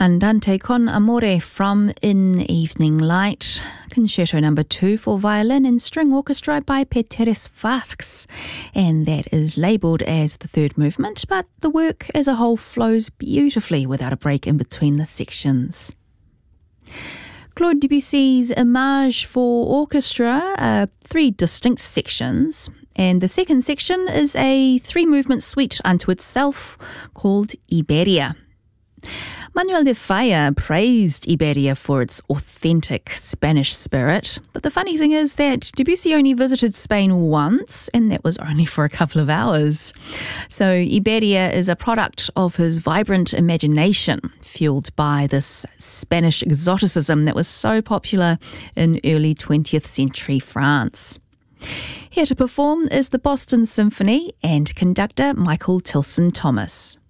Andante con amore from In Evening Light, Concerto No. 2 for violin and string orchestra by Peteris Vasks, and that is labelled as the third movement, but the work as a whole flows beautifully without a break in between the sections. Claude Debussy's Image for orchestra are three distinct sections, and the second section is a three-movement suite unto itself called Iberia. Manuel de Falla praised Iberia for its authentic Spanish spirit, but the funny thing is that Debussy only visited Spain once, and that was only for a couple of hours. So Iberia is a product of his vibrant imagination, fueled by this Spanish exoticism that was so popular in early 20th century France. Here to perform is the Boston Symphony and conductor Michael Tilson Thomas.